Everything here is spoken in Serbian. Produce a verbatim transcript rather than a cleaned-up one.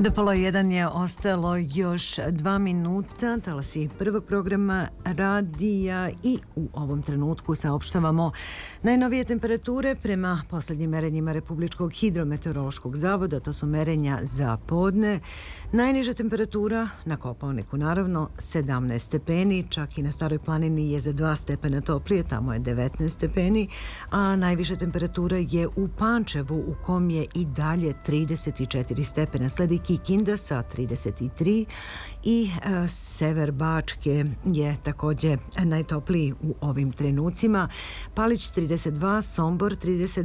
Do pola jedan je ostalo još dva minuta, talasi prvog programa radija i u ovom trenutku saopštavamo najnovije temperature prema poslednjim merenjima Republičkog hidrometeorološkog zavoda, to su merenja za podne. Najniža temperatura na Kopaoniku naravno sedamnaest stepeni, čak i na Staroj planini je za dva stepena toplije, tamo je devetnaest stepeni, a najviša temperatura je u Pančevu u kom je i dalje trideset četiri stepena. Sledi Kikinda sa trideset tri i e, sever Bačke je također najtopliji u ovim trenucima. Palić trideset dva, Sombor trideset